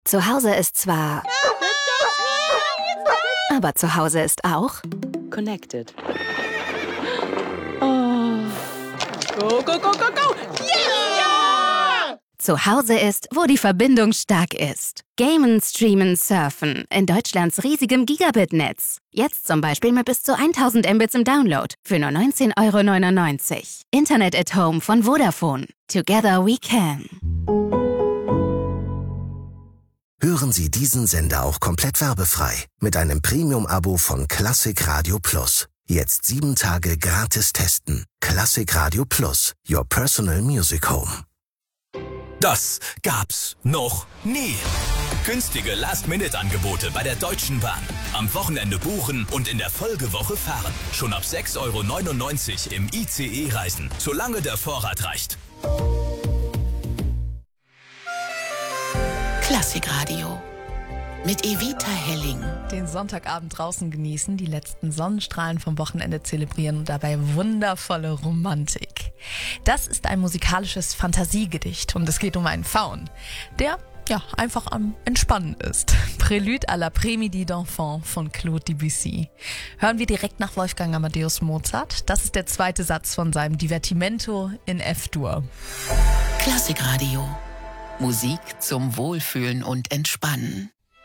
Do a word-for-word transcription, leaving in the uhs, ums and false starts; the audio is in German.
Zu Hause ist zwar... Aber zu Hause ist auch... Connected. Oh. Go, go, go, go, go! Yeah! Zu Hause ist, wo die Verbindung stark ist. Gamen, streamen, surfen. In Deutschlands riesigem Gigabit-Netz. Jetzt zum Beispiel mit bis zu tausend Mbits im Download. Für nur neunzehn Euro neunundneunzig. Internet at Home von Vodafone. Together we can. Hören Sie diesen Sender auch komplett werbefrei mit einem Premium-Abo von Klassik Radio Plus. Jetzt sieben Tage gratis testen. Klassik Radio Plus, your personal music home. Das gab's noch nie. Günstige Last-Minute-Angebote bei der Deutschen Bahn. Am Wochenende buchen und in der Folgewoche fahren. Schon ab sechs Euro neunundneunzig im I C E reisen, solange der Vorrat reicht. Klassikradio mit Evita Helling. Den Sonntagabend draußen genießen, die letzten Sonnenstrahlen vom Wochenende zelebrieren und dabei wundervolle Romantik. Das ist ein musikalisches Fantasiegedicht und es geht um einen Faun, der ja einfach am Entspannen ist. Prélude à la Après-midi d'Enfant von Claude Debussy. Hören wir direkt nach Wolfgang Amadeus Mozart. Das ist der zweite Satz von seinem Divertimento in F-Dur. Klassikradio. Musik zum Wohlfühlen und Entspannen.